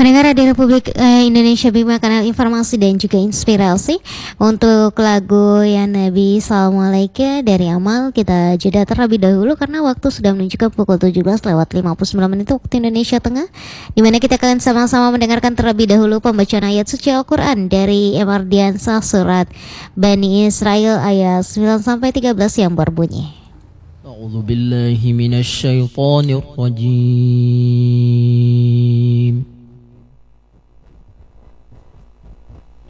Pendengar Radio Republik Indonesia Bima, kanal informasi dan juga inspirasi. Untuk lagu Ya Nabi Assalamualaikum dari Amal, kita jeda terlebih dahulu karena waktu sudah menunjukkan pukul 17:59 waktu Indonesia Tengah, dimana kita akan sama-sama mendengarkan terlebih dahulu pembacaan ayat suci Al-Quran dari Emardiansah surat Bani Israel ayat 9-13 yang berbunyi. A'udzu billahi minasy syaithanir rajim.